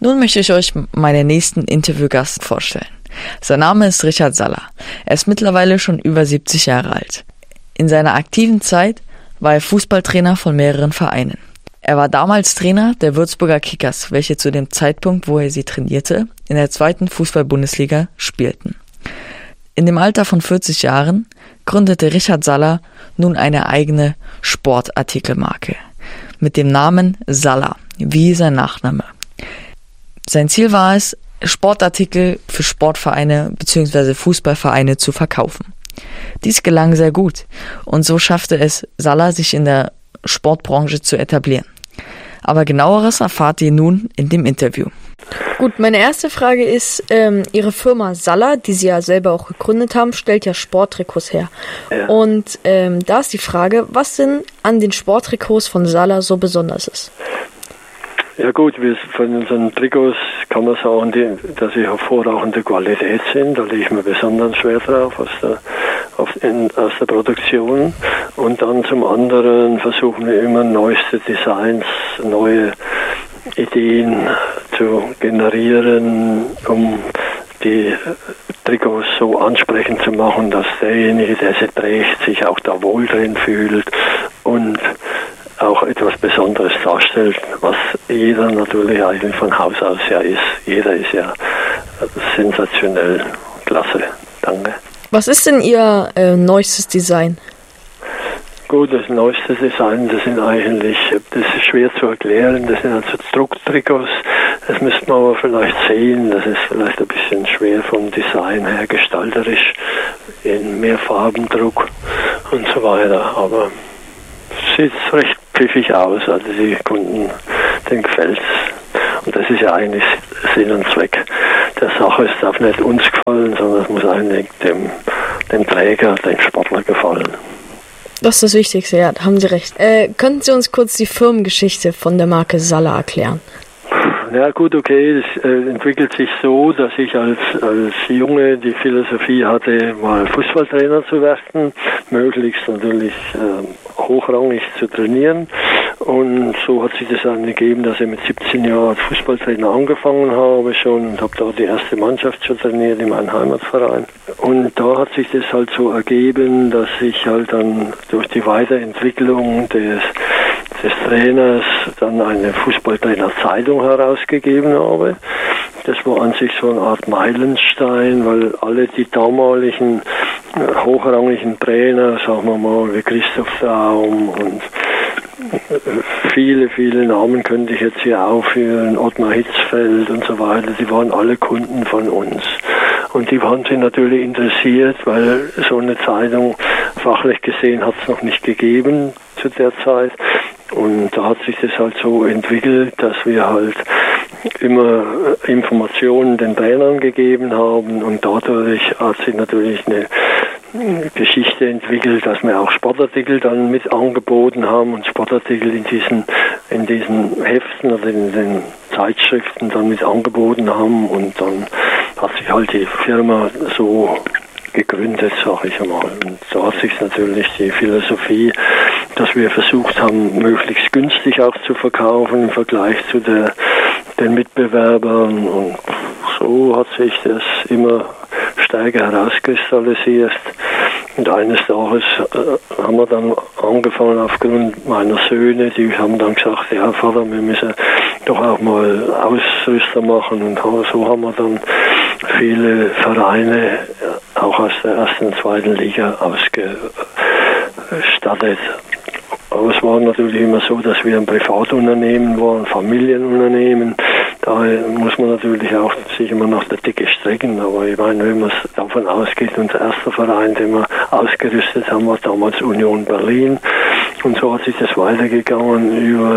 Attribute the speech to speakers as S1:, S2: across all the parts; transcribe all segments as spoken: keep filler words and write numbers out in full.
S1: Nun möchte ich euch meinen nächsten Interviewgast vorstellen. Sein Name ist Richard Saller. Er ist mittlerweile schon über siebzig Jahre alt. In seiner aktiven Zeit war er Fußballtrainer von mehreren Vereinen. Er war damals Trainer der Würzburger Kickers, welche zu dem Zeitpunkt, wo er sie trainierte, in der zweiten Fußball-Bundesliga spielten. In dem Alter von vierzig Jahren gründete Richard Saller nun eine eigene Sportartikelmarke mit dem Namen Saller, wie sein Nachname. Sein Ziel war es, Sportartikel für Sportvereine bzw. Fußballvereine zu verkaufen. Dies gelang sehr gut und so schaffte es Saller, sich in der Sportbranche zu etablieren. Aber genaueres erfahrt ihr nun in dem Interview.
S2: Gut, meine erste Frage ist, ähm, Ihre Firma Saller, die Sie ja selber auch gegründet haben, stellt ja Sporttrikots her.
S3: Ja.
S2: Und ähm, da ist die Frage, was denn an den Sporttrikots von Saller so besonders ist?
S3: Ja gut, wir, von unseren Trikots kann man sagen, die, dass sie hervorragende Qualität sind. Da lege ich mir besonders schwer drauf aus der, auf, in, aus der Produktion. Und dann zum anderen versuchen wir immer neueste Designs, neue Ideen zu generieren, um die Trikots so ansprechend zu machen, dass derjenige, der sie trägt, sich auch da wohl drin fühlt und auch etwas Besonderes darstellt, was jeder natürlich eigentlich von Haus aus ja ist. Jeder ist ja sensationell. Klasse. Danke.
S2: Was ist denn Ihr äh, neuestes Design?
S3: Gut, das neueste Design, das sind eigentlich, das ist schwer zu erklären, das sind also Drucktrikots. Das müsste man aber vielleicht sehen, das ist vielleicht ein bisschen schwer vom Design her, gestalterisch, in Mehrfarbendruck und so weiter, aber es sieht recht pfiffig aus, also die Kunden, denen gefällt's. Und das ist ja eigentlich Sinn und Zweck der Sache. Es darf nicht uns gefallen, sondern es muss eigentlich dem, dem Träger, dem Sportler gefallen.
S2: Das ist das Wichtigste, ja, da haben Sie recht. Äh, könnten Sie uns kurz die Firmengeschichte von der Marke Saller erklären?
S3: Ja gut, okay, es äh, entwickelt sich so, dass ich als, als Junge die Philosophie hatte, mal Fußballtrainer zu werden, möglichst natürlich äh, hochrangig zu trainieren. Und so hat sich das dann gegeben, dass ich mit siebzehn Jahren als Fußballtrainer angefangen habe schon und habe da die erste Mannschaft schon trainiert in meinem Heimatverein. Und da hat sich das halt so ergeben, dass ich halt dann durch die Weiterentwicklung des des Trainers dann eine Fußballtrainer-Zeitung herausgegeben habe. Das war an sich so eine Art Meilenstein, weil alle die damaligen äh, hochrangigen Trainer, sagen wir mal, wie Christoph Daum und äh, viele, viele Namen könnte ich jetzt hier aufführen, Ottmar Hitzfeld und so weiter, die waren alle Kunden von uns. Und die haben sich natürlich interessiert, weil so eine Zeitung fachlich gesehen hat es noch nicht gegeben zu der Zeit. Und da hat sich das halt so entwickelt, dass wir halt immer Informationen den Trainern gegeben haben und dadurch hat sich natürlich eine Geschichte entwickelt, dass wir auch Sportartikel dann mit angeboten haben und Sportartikel in diesen, in diesen Heften oder in den Zeitschriften dann mit angeboten haben und dann hat sich halt die Firma so gegründet, sage ich einmal. Und da hat sich natürlich die Philosophie, dass wir versucht haben, möglichst günstig auch zu verkaufen im Vergleich zu der, den Mitbewerbern. Und so hat sich das immer stärker herauskristallisiert. Und eines Tages äh, haben wir dann angefangen, aufgrund meiner Söhne, die haben dann gesagt, ja Vater, wir müssen doch auch mal Ausrüster machen. Und so haben wir dann viele Vereine auch aus der ersten und zweiten Liga ausgestattet. Aber es war natürlich immer so, dass wir ein Privatunternehmen waren, ein Familienunternehmen. Da muss man natürlich auch sich immer nach der Dicke strecken. Aber ich meine, wenn man davon ausgeht, unser erster Verein, den wir ausgerüstet haben, war damals Union Berlin. Und so hat sich das weitergegangen über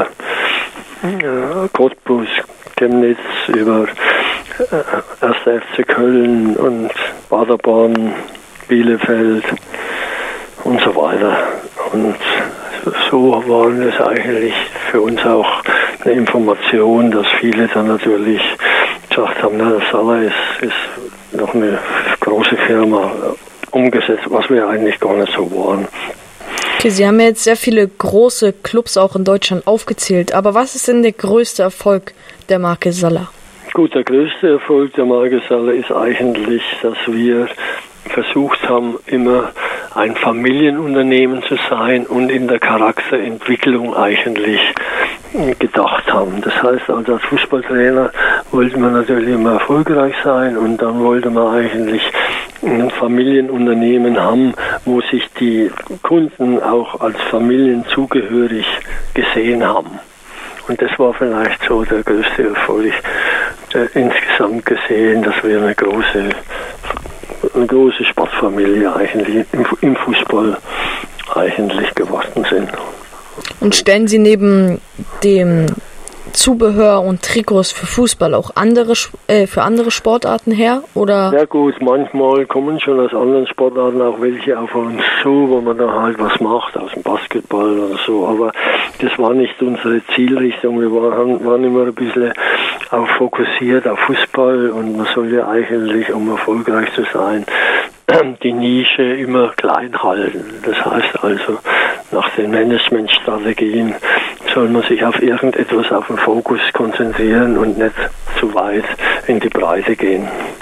S3: äh, Cottbus, Chemnitz, über äh, erster F C Köln und Paderborn, Bielefeld und so weiter. Und so war es eigentlich für uns auch eine Information, dass viele dann natürlich gesagt haben, na, das Saller ist, ist noch eine große Firma umgesetzt, was wir eigentlich gar nicht so waren.
S2: Okay, Sie haben ja jetzt sehr viele große Clubs auch in Deutschland aufgezählt, aber was ist denn der größte Erfolg der Marke Saller?
S3: gut, der größte Erfolg der Marke Salla ist eigentlich, dass wir versucht haben, immer ein Familienunternehmen zu sein und in der Charakterentwicklung eigentlich gedacht haben. Das heißt, also als Fußballtrainer wollte man natürlich immer erfolgreich sein und dann wollte man eigentlich ein Familienunternehmen haben, wo sich die Kunden auch als Familien zugehörig gesehen haben. Und das war vielleicht so der größte Erfolg äh, insgesamt gesehen, dass wir eine große eine große Sportfamilie eigentlich im, im Fußball eigentlich geworden sind.
S2: Und stellen Sie neben dem Zubehör und Trikots für Fußball auch andere äh, für andere Sportarten her? Oder?
S3: Ja gut, manchmal kommen schon aus anderen Sportarten auch welche auf uns zu, wo man da halt was macht, aus dem Basketball oder so, aber das war nicht unsere Zielrichtung. Wir waren, waren immer ein bisschen auch fokussiert auf Fußball und man soll ja eigentlich, um erfolgreich zu sein, die Nische immer klein halten. Das heißt also, nach den Managementstrategien soll man sich auf irgendetwas, auf den Fokus konzentrieren und nicht zu weit in die Breite gehen.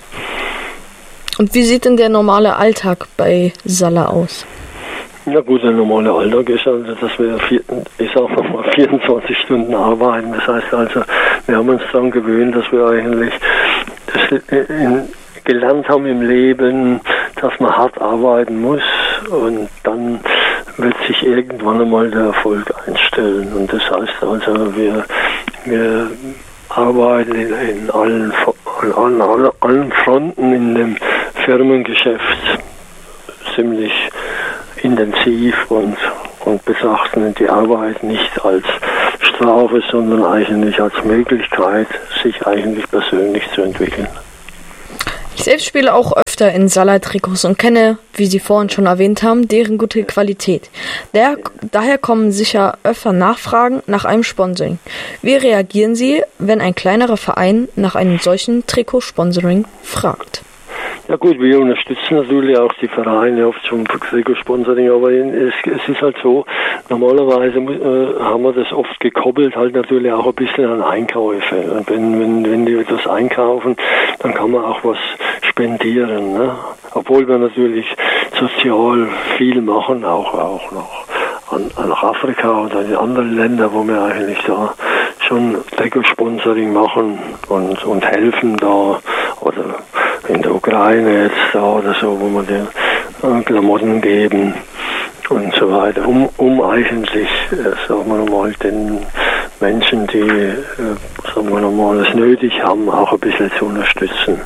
S2: Und wie sieht denn der normale Alltag bei Salla aus?
S3: Ja gut, der normale Alltag ist also, dass wir vier, ich sag mal vierundzwanzig Stunden arbeiten. Das heißt also, wir haben uns daran gewöhnt, dass wir eigentlich das in, gelernt haben im Leben, dass man hart arbeiten muss und dann wird sich irgendwann einmal der Erfolg einstellen. Und das heißt also, wir, wir arbeiten in, in allen, an allen, allen Fronten in dem Firmengeschäft ziemlich intensiv und, und betrachten die Arbeit nicht als Strafe, sondern eigentlich als Möglichkeit, sich eigentlich persönlich zu entwickeln.
S2: Ich selbst spiele auch öfter in Salla-Trikots und kenne, wie Sie vorhin schon erwähnt haben, deren gute Qualität. Der, daher kommen sicher öfter Nachfragen nach einem Sponsoring. Wie reagieren Sie, wenn ein kleinerer Verein nach einem solchen Trikotsponsoring fragt?
S3: Ja gut, wir unterstützen natürlich auch die Vereine oft zum Trikotsponsoring, aber es, es ist halt so, normalerweise äh, haben wir das oft gekoppelt, halt natürlich auch ein bisschen an Einkäufe. Und wenn, wenn, wenn die etwas einkaufen, dann kann man auch was spendieren, ne? Obwohl wir natürlich sozial viel machen, auch, auch noch an, an nach Afrika oder in andere Länder, wo wir eigentlich da schon Trikotsponsoring machen und, und helfen da, oder in der Ukraine jetzt da oder so, wo wir den äh, Klamotten geben und so weiter, um, um eigentlich, äh, sagen wir mal, den Menschen, die, äh, sagen wir mal, es nötig haben, auch ein bisschen zu unterstützen.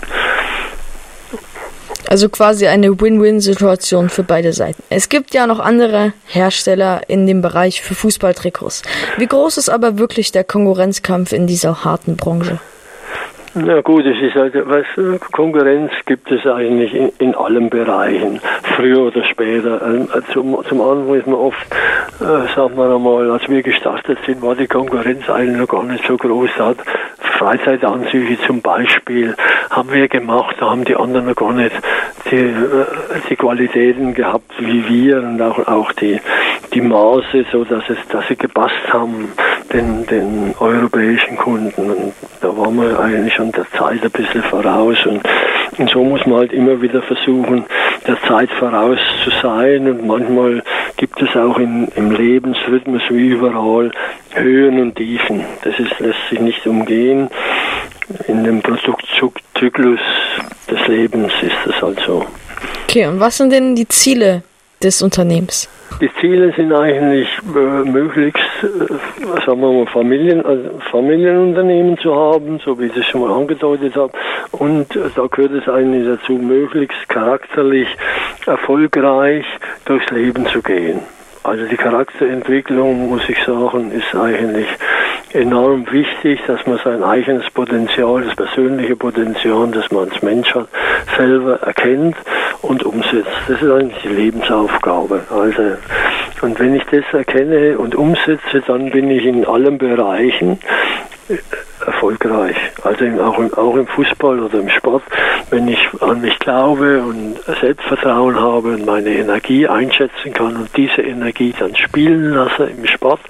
S2: Also quasi eine Win-Win-Situation für beide Seiten. Es gibt ja noch andere Hersteller in dem Bereich für Fußballtrikots. Wie groß ist aber wirklich der Konkurrenzkampf in dieser harten Branche?
S3: Na gut, es ist halt, was, Konkurrenz gibt es eigentlich in, in allen Bereichen, früher oder später. Zum, zum Anfang ist man oft, äh, sagen wir einmal, als wir gestartet sind, war die Konkurrenz eigentlich noch gar nicht so groß. Da hat Freizeitanzüge zum Beispiel haben wir gemacht, da haben die anderen noch gar nicht die, die Qualitäten gehabt wie wir und auch, auch die, die Maße, so dass es, dass sie gepasst haben den, den europäischen Kunden. Und da waren wir eigentlich schon der Zeit ein bisschen voraus und, und so muss man halt immer wieder versuchen, der Zeit voraus zu sein und manchmal gibt es auch in, im Lebensrhythmus wie überall Höhen und Tiefen. Das ist, lässt sich nicht umgehen. In dem Produktzyklus des Lebens ist das halt so.
S2: Okay, und was sind denn die Ziele des Unternehmens?
S3: Die Ziele sind eigentlich äh, möglichst, äh, sagen wir mal, Familien, also Familienunternehmen zu haben, so wie ich es schon mal angedeutet habe. Und äh, da gehört es eigentlich dazu, möglichst charakterlich erfolgreich durchs Leben zu gehen. Also die Charakterentwicklung, muss ich sagen, ist eigentlich enorm wichtig, dass man sein eigenes Potenzial, das persönliche Potenzial, das man als Mensch hat, selber erkennt und umsetzt. Das ist eigentlich die Lebensaufgabe. Also, und wenn ich das erkenne und umsetze, dann bin ich in allen Bereichen erfolgreich. Also auch im, auch im Fußball oder im Sport, wenn ich an mich glaube und Selbstvertrauen habe und meine Energie einschätzen kann und diese Energie dann spielen lasse im Sport,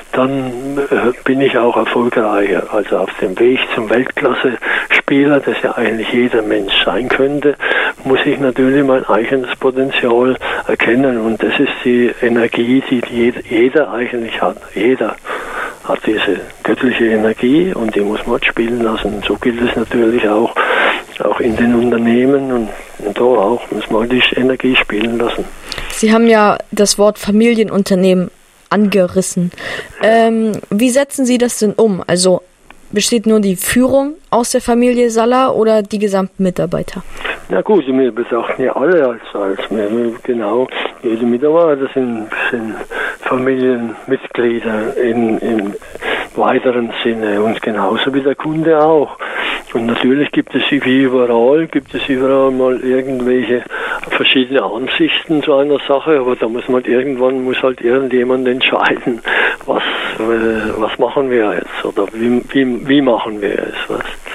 S3: dann äh, bin ich auch erfolgreicher. Also auf dem Weg zum Weltklasse-Spieler, das ja eigentlich jeder Mensch sein könnte, muss ich natürlich mein eigenes Potenzial erkennen. Und das ist die Energie, die jeder, jeder eigentlich hat. Jeder hat diese göttliche Energie und die muss man spielen lassen. So gilt es natürlich auch, auch in den Unternehmen und, und da auch muss man die Energie spielen lassen.
S2: Sie haben ja das Wort Familienunternehmen angerissen. Ähm, wie setzen Sie das denn um? Also besteht nur die Führung aus der Familie Salah oder die gesamten Mitarbeiter?
S3: Na gut, wir betrachten ja alle als, als genau, jede Mitarbeiter sind, sind Familienmitglieder in, im weiteren Sinne und genauso wie der Kunde auch. Und natürlich gibt es wie überall, gibt es überall mal irgendwelche verschiedene Ansichten zu einer Sache, aber da muss man irgendwann, muss halt irgendjemand entscheiden, was, äh, was machen wir jetzt oder wie, wie, wie machen wir es, was.